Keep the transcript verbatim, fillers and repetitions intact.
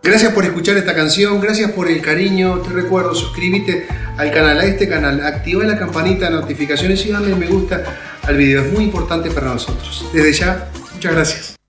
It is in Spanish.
Gracias por escuchar esta canción, gracias por el cariño, te recuerdo, suscríbete al canal, a este canal, activa la campanita de notificaciones y dale me gusta al video, es muy importante para nosotros. Desde ya, muchas gracias.